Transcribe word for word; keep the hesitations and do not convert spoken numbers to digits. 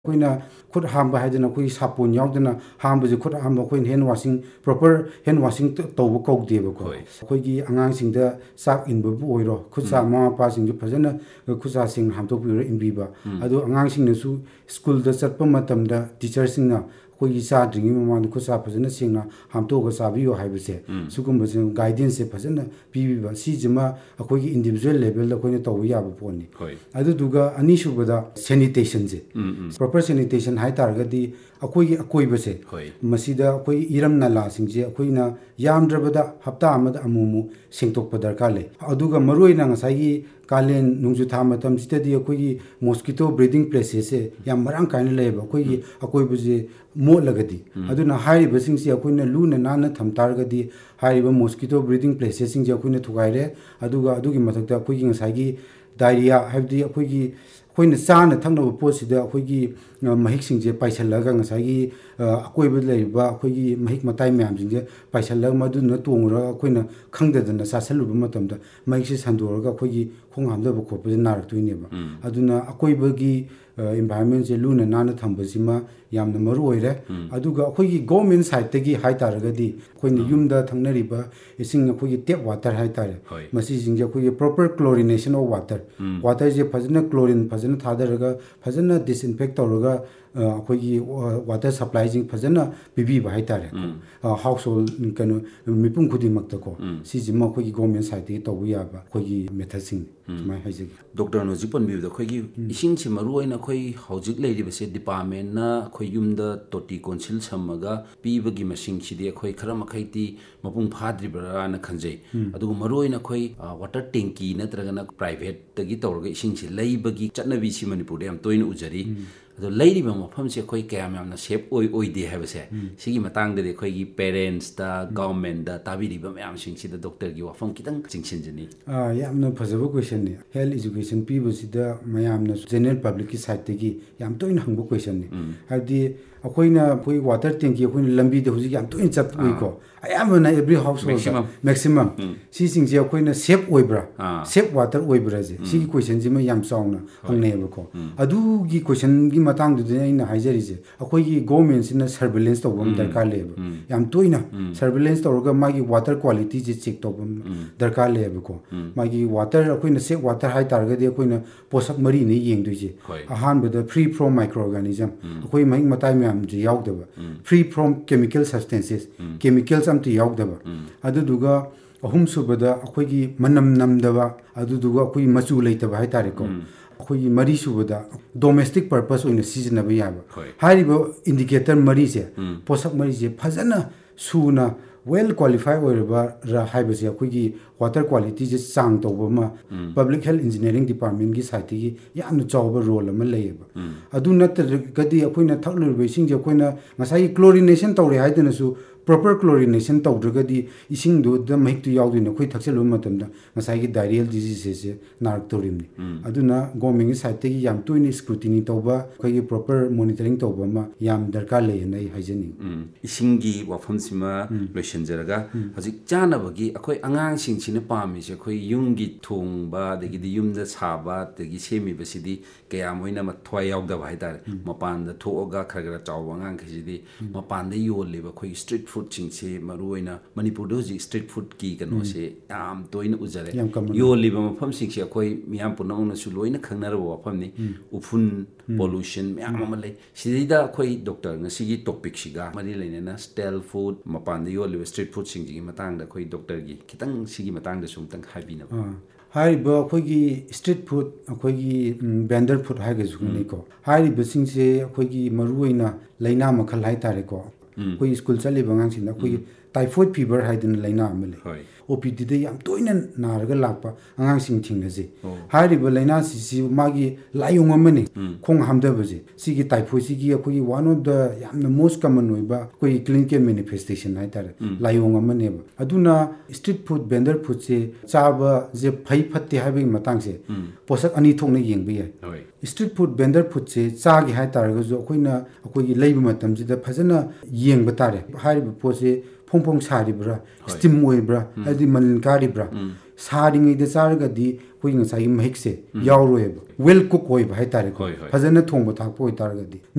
Koina khut hamba haidana koi sapon yaudana hamba je khut hamba koi hand washing proper hand washing tawba kaudi ba ko koi gi angang sing da sak in bu oiro khut sa ma pa sing ju phajana khut sa sing ham to pi in bi ba adu angang sing na su school da chat pa matam da teacher sing na koi sa dringi ma ma khut sa phajana sing na ham to ga sa bi yo haiba se sugum ba sing guidance se phajana pi bi ba si jima koi gi individual level da koi na taw ya ba poni adu duga ani shu ba da sanitation je proper sanitation hai targadi akoi gi akoi ba se masida akoi iram nala sing je akoi na yam drabada hapta amada amumu singtok pa darkar le aduga maroi na ngasai gi kalen nungju tha matam sitadi akoi gi mosquito breeding places se yam marang kain le ba akoi gi akoi bu je mo lagadi aduna hai ba sing se akoi na lu na na na tham targadi hai ba mosquito breeding places sing je akoi na thugai re aduga adugi mathakta akoi gi ngasai gi diarrhea habdi akoi gi koina sana thangna po sida akoi gi mahik sing je paisalaga ngasai gi akoi ba leiba akoi gi mahik matai myam sing je paisalaga madu na tongra koina khangdadana sasalu ba matamda mahik se sandorga akoi gi khonghamda ba khop ba narak tuine ba aduna akoi ba gi environment je luna nana thamba sima yamna maru oire aduga akoi gi government side tagi hai taragadi koina yumda thangnari ba ising akoi gi tap water hai tare masi sing je akoi gi proper chlorination of water water je phajana chlorine phajana thadaraga phajana disinfect tawraga akoi gi water supply jing phajana bibi ba hai tare household kanu mipum khudi makta ko si jima akoi gi government side tagi tawu ya ba akoi gi method sing mai haije doctor no jipon bi da khoi gi ising chi maru oina khoi hojik leiri base department na khoi yumda toti council samaga piba gi masing chi de khoi khara makhai ti mapung phadri bra na khanjai adugu maru oina khoi water tanki na traga na private tagi tawrga ising chi leiba gi chatnabi si manipur de am toin ujari ado leiri ba mafam se khoi kayam yamna shape oi oi de have se sigi matang de khoi gi parents da government da tabiri ba mayam sing chi da doctor gi wafam kitang chingchin jani ah yamna phajaba question ne health education people sida mayam na general public ki side tagi yam toin hangbu question ne hadi akoina poi water tank akoina lambi de huji yam toin chat oi ko ayam na every household maximum maximum si sing je akoina safe oibra safe water oibra je si question ji ma yam sauna hangne ba ko adu gi question gi matang du de ina haijari je akoi gi government sina surveillance tawam darkar le yam toina surveillance tawga magi water quality je check tawam darkar le ba ko magi water akoina safe water hai targa de akoina posak mari ne yeng du je ahan ba da free from microorganism akoi mai matai myam je yaw da ba free from chemical substances chemicals am ti yaw da ba adu duga ahum subada akoi gi manam nam da ba adu duga akoi machu leita ba hai tare ko akoi mari subada domestic purpose oina season ba ya ba hari ba indicator mari je posak mari je phajana suna well qualified oirba ra haiba se akoi gi water quality je sang tawba ma public health engineering department gi side gi yamna chawba role ama leiba adu nat gadi akoina thaklurbe sing je akoina ngasai chlorination tawre haidana su proper chlorination tawdragadi ising du da mahik tu yawdina khoi thakchelu matamda ngasai gi diarrheal diseases se narak torimni aduna government side gi yam tuini scrutiny tawba khoi gi proper monitoring tawba ma yam darkar lei nai haijani ising gi wafam sima lotion jaraga hajik chana bagi akoi angang sing china pami se khoi yung gi thung ba degi di yum da saba degi semi basidi kaya moina ma thwai yawda ba haidar mapan da thoga khagara chawba ngang khijidi mapan da yol le ba khoi street food ching se maruina manipur do ji street food ki kano se am toina ujare yol le ba mafam sing se khoi miam punong na su loina khangnar ba wafam ni ufun pollution miam ma le sidida khoi doctor ngasi gi topic siga mari leine na stale food mapan da yol le street food sing gi matang da khoi doctor gi kitang sigi matang da sum tang habina hai ba khoi gi street food khoi gi vendor food hai ga juni ko hai ba sing se khoi gi maruina laina makhal hai tare ko khoi school chali bangang sin khoi typhoid fever hai din laina amale O P D de yam toina narga lakpa angang sing thingna je hai ba laina si si magi layung amani khong hamda ba je si gi typhoid si gi khoi one of the yamna most common oi ba khoi clinical manifestation hai tar layung amane ba aduna street food vendor food se chaba je phai phatte hai ba matang se posak ani thongna yeng ba ya street food vendor food se cha gi hai tar ga jo khoina khoi gi leiba matam ji da phajana yeng ba tare hai ba po se phong phong sari bra steam oi bra adi malin kari bra sari ngai da sarga di khoi ngai sai mahik se yaw roi well cook oi ba hai tare ko phajana thong ba thak poi tar ga di